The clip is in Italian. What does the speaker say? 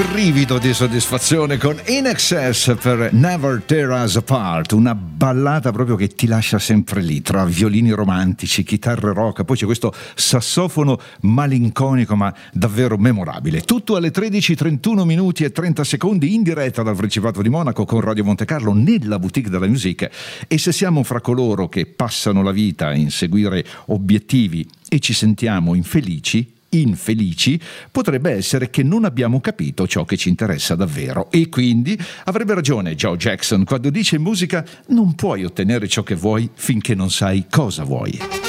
brivido di soddisfazione con In Excess per Never Tear Us Apart, una ballata proprio che ti lascia sempre lì tra violini romantici, chitarre rock, poi c'è questo sassofono malinconico ma davvero memorabile. Tutto alle 13:31 minuti e 30 secondi in diretta dal Principato di Monaco con Radio Monte Carlo nella boutique della music. E se siamo fra coloro che passano la vita a inseguire obiettivi e ci sentiamo infelici, potrebbe essere che non abbiamo capito ciò che ci interessa davvero. E quindi avrebbe ragione Joe Jackson quando dice in musica: non puoi ottenere ciò che vuoi finché non sai cosa vuoi.